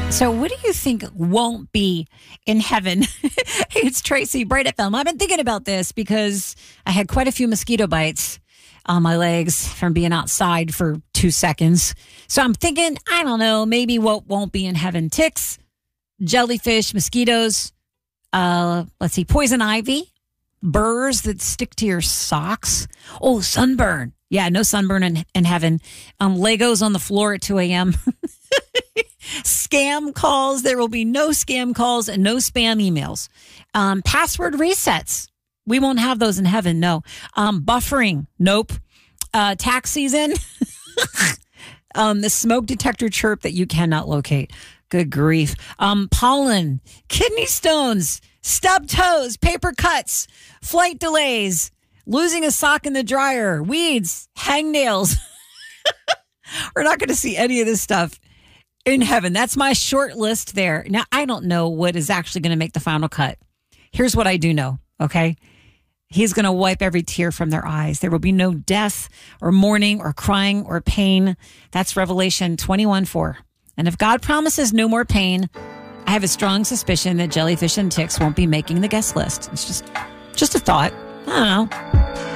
So what do you think won't be in heaven? Hey, it's Tracy, Bright FM. I've been thinking about this because I had quite a few mosquito bites on my legs from being outside for 2 seconds. So I'm thinking, I don't know, maybe what won't be in heaven. Ticks, jellyfish, mosquitoes, let's see, poison ivy, burrs that stick to your socks. Oh, sunburn. Yeah, no sunburn in heaven. Legos on the floor at 2 a.m. Scam calls. There will be no scam calls and no spam emails. Password resets. We won't have those in heaven. No. Buffering. Nope. Tax season. The smoke detector chirp that you cannot locate. Good grief. Pollen, kidney stones, stubbed toes, paper cuts, flight delays, losing a sock in the dryer, weeds, hangnails. We're not going to see any of this stuff in heaven. That's my short list there. Now, I don't know what is actually going to make the final cut. Here's what I do know, okay? He's going to wipe every tear from their eyes. There will be no death or mourning or crying or pain. That's Revelation 21:4. And if God promises no more pain, I have a strong suspicion that jellyfish and ticks won't be making the guest list. It's just a thought. I don't know.